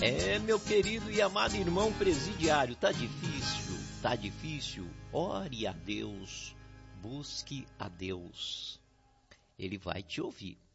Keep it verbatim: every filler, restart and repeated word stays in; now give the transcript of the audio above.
É, meu querido e amado irmão presidiário, tá difícil, tá difícil. Ore a Deus, busque a Deus. Ele vai te ouvir.